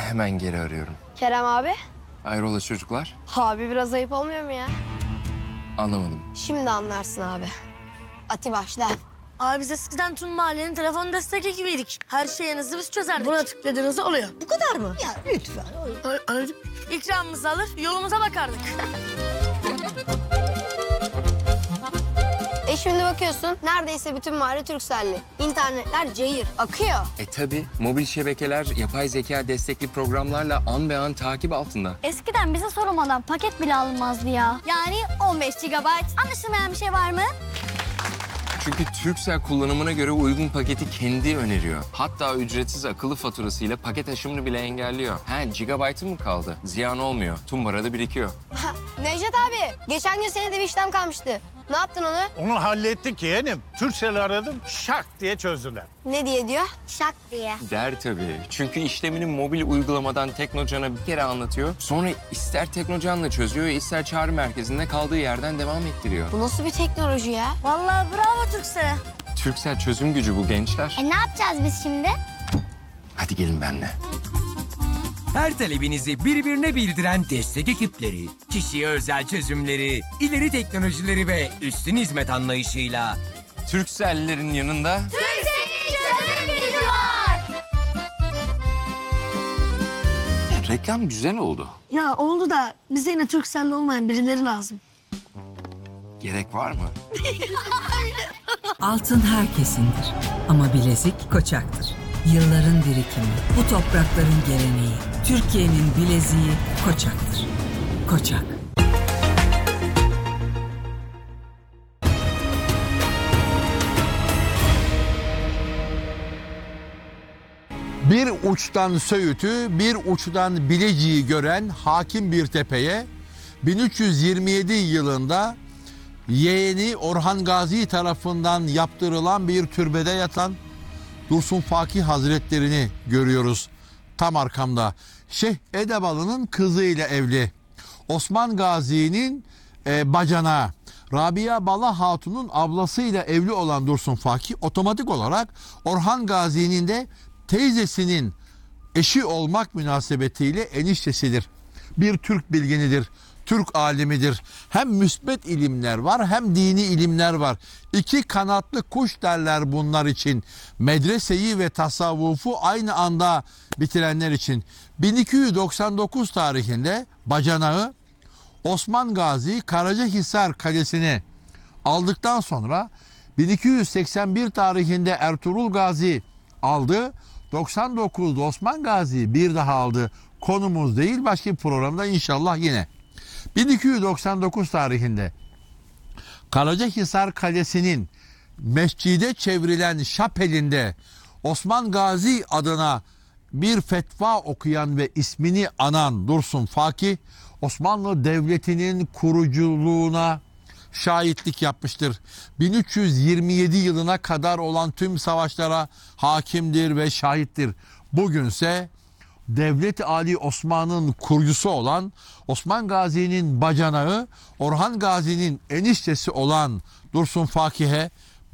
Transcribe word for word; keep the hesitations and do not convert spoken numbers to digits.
hemen geri arıyorum. Kerem abi. Hayrola çocuklar? Abi biraz ayıp olmuyor mu ya? Anlamadım. Şimdi anlarsın abi. Ati başla. Abi biz eskiden tüm mahallenin telefon destek ekibiydik. Her şeyinizi biz çözerdik. Buna tıkladığınızda oluyor. Bu kadar mı? Ya lütfen. Anladım. İkramımızı alır, yolumuza bakardık. E şimdi bakıyorsun neredeyse bütün mahalle Turkcell'li. İnternetler cayır, akıyor. E tabi mobil şebekeler yapay zeka destekli programlarla an be an takip altında. Eskiden bize sorulmadan paket bile alınmazdı ya. Yani on beş gigabayt. Anlaşılmayan bir şey var mı? Çünkü Turkcell kullanımına göre uygun paketi kendi öneriyor. Hatta ücretsiz akıllı faturasıyla paket aşımını bile engelliyor. Ha, gigabaytı mı kaldı? Ziyan olmuyor. Tumbarada birikiyor. Necdet abi, geçen gün senin de bir işlem kalmıştı. Ne yaptın onu? Onu hallettik yeğenim. Turkcell'i aradım, şak diye çözdüler. Ne diye diyor? Şak diye. Der tabii. Çünkü işlemini mobil uygulamadan Teknocan'a bir kere anlatıyor. Sonra ister Teknocan'la çözüyor, ister çağrı merkezinde kaldığı yerden devam ettiriyor. Bu nasıl bir teknoloji ya? Vallahi bravo Türksel'e. Turkcell çözüm gücü bu gençler. E ne yapacağız biz şimdi? Hadi gelin benimle. Her talebinizi birbirine bildiren destek ekipleri, kişiye özel çözümleri, ileri teknolojileri ve üstün hizmet anlayışıyla Turkcell'lerin yanında reklam güzel oldu. Ya oldu da bize yine Türkcell'li olmayan birileri lazım. Gerek var mı? Altın herkesindir ama bilezik koçaktır. Yılların birikimi, bu toprakların geleneği. Türkiye'nin bileziği koçaktır. Koçak. Bir uçtan Söğüt'ü, bir uçtan Bilecik'i gören hakim bir tepeye bin üç yüz yirmi yedi yılında yeğeni Orhan Gazi tarafından yaptırılan bir türbede yatan Dursun Fakih Hazretlerini görüyoruz. Tam arkamda Şeyh Edebalı'nın kızıyla evli. Osman Gazi'nin e, bacanağı. Rabia Bala Hatun'un ablasıyla evli olan Dursun Fakih otomatik olarak Orhan Gazi'nin de teyzesinin eşi olmak münasebetiyle eniştesidir. Bir Türk bilginidir, Türk alimidir. Hem müsbet ilimler var hem dini ilimler var. İki kanatlı kuş derler bunlar için. Medreseyi ve tasavvufu aynı anda bitirenler için. bin iki yüz doksan dokuz tarihinde bacanağı Osman Gazi Karacahisar Kalesi'ni aldıktan sonra bin iki yüz seksen bir tarihinde Ertuğrul Gazi aldı. doksan dokuzda Osman Gazi bir daha aldı. Konumuz değil, başka bir programda inşallah yine. bin iki yüz doksan dokuz tarihinde Karacahisar Kalesi'nin mescide çevrilen şapelinde Osman Gazi adına bir fetva okuyan ve ismini anan Dursun Fakih, Osmanlı Devleti'nin kuruculuğuna şahitlik yapmıştır. bin üç yüz yirmi yedi yılına kadar olan tüm savaşlara hakimdir ve şahittir. Bugünse Devlet-i Ali Osman'ın kurucusu olan Osman Gazi'nin bacanağı, Orhan Gazi'nin eniştesi olan Dursun Fakih'e